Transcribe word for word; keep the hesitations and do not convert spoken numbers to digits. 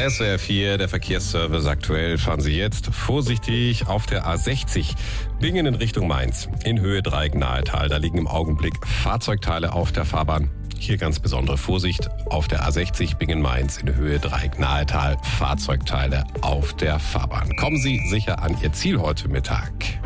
S W R vier, der Verkehrsservice aktuell. Fahren Sie jetzt vorsichtig auf der A sechzig Bingen in Richtung Mainz. In Höhe Dreieck-Nahetal. Da liegen im Augenblick Fahrzeugteile auf der Fahrbahn. Hier ganz besondere Vorsicht auf der A sechzig Bingen-Mainz in Höhe Dreieck-Nahetal. Fahrzeugteile auf der Fahrbahn. Kommen Sie sicher an Ihr Ziel heute Mittag.